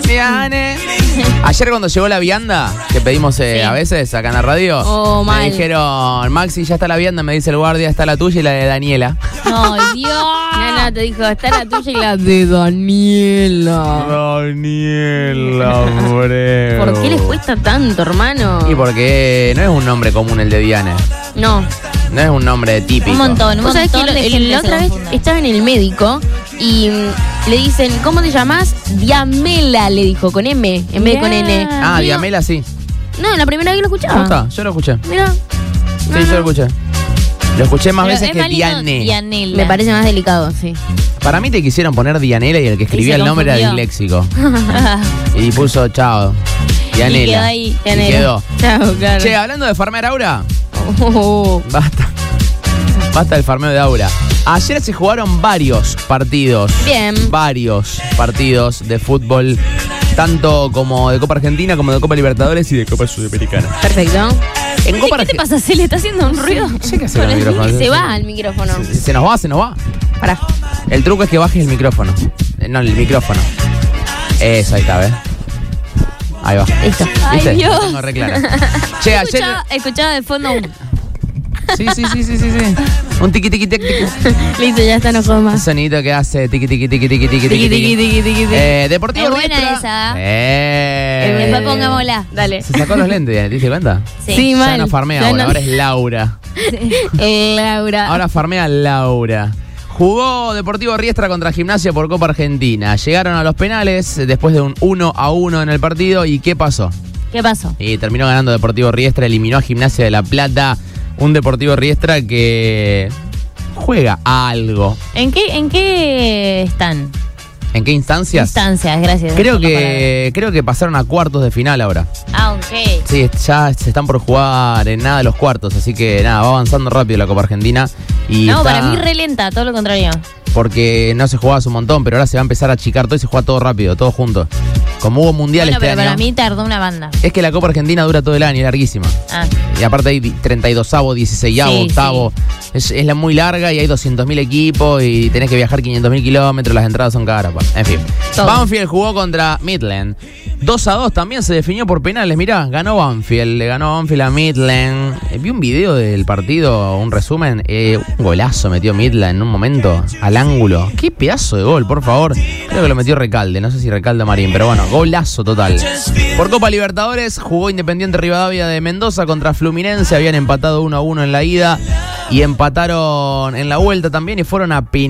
Diane. Ayer cuando llegó la vianda, que pedimos a veces acá en la radio, me dijeron, Maxi, ya está la vianda, me dice el guardia, está la tuya y la de Daniela. ¡Ay, Dios! Nana te dijo, está la tuya y la de Daniela. Daniela, hombre. ¿Por qué les cuesta tanto, hermano? Y porque no es un nombre común el de Diane. No. No es un nombre típico. Un montón ¿Vos sabés que la otra vez estaba en el médico y le dicen, ¿cómo te llamas? Diamela, le dijo, con M, en vez de con N. Ah, Diamela, sí. No, la primera vez que lo escuchaba. ¿Cómo está? Yo lo escuché. Mirá. Sí, yo lo escuché. Lo escuché más veces que Diane. Dianela. Me parece más delicado, sí. Para mí te quisieron poner Dianela y el que escribía el nombre era disléxico. Y puso chao. Dianela. Y quedó ahí. Y quedó. Chao, claro. Che, hablando de farmear Aura. Basta del farmeo de Aura. Ayer se jugaron varios partidos. Bien. Varios partidos de fútbol. Tanto como de Copa Argentina, como de Copa Libertadores y de Copa Sudamericana. Perfecto. En Copa ¿Qué te pasa? ¿Se le está haciendo un ruido? No sé qué hacer con el micrófono. Se va al micrófono. Se nos va. Pará. El truco es que bajes el micrófono. No, el micrófono. Eso, ahí está, ¿ves? Ahí va. Listo. Ay, ¿Viste? Dios. Lo tengo re claro. Che, ayer... Escuchaba de fondo un... Sí. Un tiqui tiqui tiqui tiqui. Listo, ya está, no juego Un más. sonidito que hace tiqui tiqui tiqui tiqui tiqui tiqui tiqui. Deportivo Es buena Riestra. esa. Después pongámosla. Dale. Se sacó los lentes, ¿te diste cuenta? Sí. Ya mal. no farmea ahora es Laura. Laura. Ahora farmea Laura. Jugó Deportivo Riestra contra Gimnasia por Copa Argentina. Llegaron a los penales después de un 1-1 en el partido. ¿Y qué pasó? ¿Qué pasó? Y terminó ganando Deportivo Riestra, eliminó a Gimnasia de La Plata. Un Deportivo Riestra que juega a algo. ¿En qué están? ¿En qué instancias? Instancias, gracias. Creo que pasaron a cuartos de final ahora. Ah, ok. Sí, ya se están por jugar en nada los cuartos, así que nada, va avanzando rápido la Copa Argentina. Y No, está- para mí re lenta, todo lo contrario. porque no se jugaba hace un montón, pero ahora se va a empezar a achicar todo y se juega todo rápido, todo junto. Como hubo mundial Bueno, pero este año. para mí tardó una banda. Es que la Copa Argentina dura todo el año, es larguísima. Ah, Y aparte hay 32avo, 16avo, Sí, octavo. Es la muy larga y hay 200.000 equipos y tenés que viajar 500.000 kilómetros, las entradas son caras. Bueno, en fin. Todo. Banfield jugó contra Midland. 2-2 también se definió por penales. Mirá, ganó Banfield, le ganó Banfield a Midland. Vi un video del partido, un resumen. Un golazo metió Midland en un momento al ángulo. Qué pedazo de gol, por favor. Creo que lo metió Recalde, no sé si Recalde o Marín, pero bueno, golazo total. Por Copa Libertadores jugó Independiente Rivadavia de Mendoza contra Fluminense. Habían empatado 1-1 en la ida y empataron en la vuelta también y fueron a penales.